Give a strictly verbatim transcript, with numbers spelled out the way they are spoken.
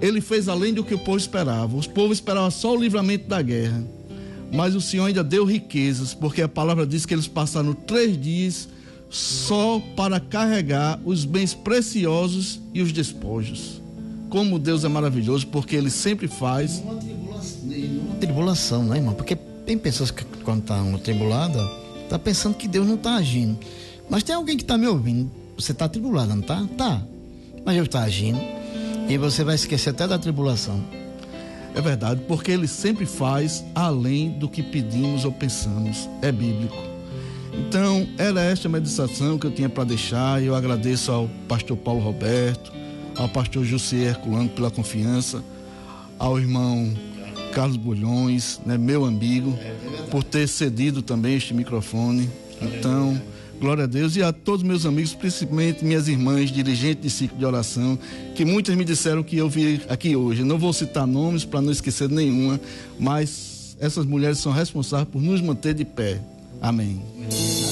Ele fez além do que o povo esperava. Os povos esperavam só o livramento da guerra. Mas o Senhor ainda deu riquezas, porque a palavra diz que eles passaram três dias só para carregar os bens preciosos e os despojos. Como Deus é maravilhoso, porque Ele sempre faz. Uma tribulação, uma tribulação, né, irmão? Porque tem pessoas que, quando estão atribuladas, tá pensando que Deus não está agindo. Mas tem alguém que está me ouvindo. Você está atribulado, não tá? Tá. Mas Deus está agindo. E você vai esquecer até da tribulação. É verdade, porque Ele sempre faz além do que pedimos ou pensamos. É bíblico. Então, era esta a meditação que eu tinha para deixar. E eu agradeço ao pastor Paulo Roberto, ao pastor José Herculano pela confiança, ao irmão Carlos Bulhões, né, meu amigo, por ter cedido também este microfone. Então, glória a Deus, e a todos meus amigos, principalmente minhas irmãs, dirigentes de ciclo de oração, que muitas me disseram que eu vi aqui hoje. Não vou citar nomes para não esquecer nenhuma, mas essas mulheres são responsáveis por nos manter de pé. Amém.